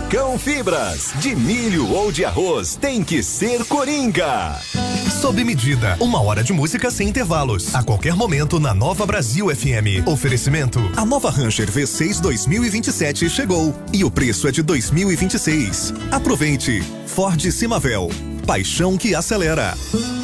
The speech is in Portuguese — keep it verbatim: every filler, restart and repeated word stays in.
Cocão Fibras, de milho ou de arroz, tem que ser Coringa. Sob medida, uma hora de música sem intervalos, a qualquer momento na Nova Brasil F M. Oferecimento: a nova Ranger V seis dois mil e vinte e sete chegou e o preço é de dois mil e vinte e seis. Aproveite. Ford Simavel, paixão que acelera.